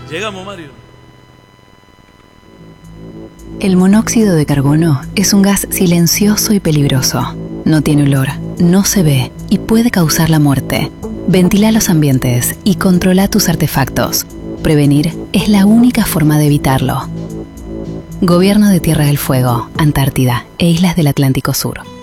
Llegamos, Mario. El monóxido de carbono es un gas silencioso y peligroso. No tiene olor, no se ve y puede causar la muerte. Ventila los ambientes y controla tus artefactos. Prevenir es la única forma de evitarlo. Gobierno de Tierra del Fuego, Antártida e Islas del Atlántico Sur.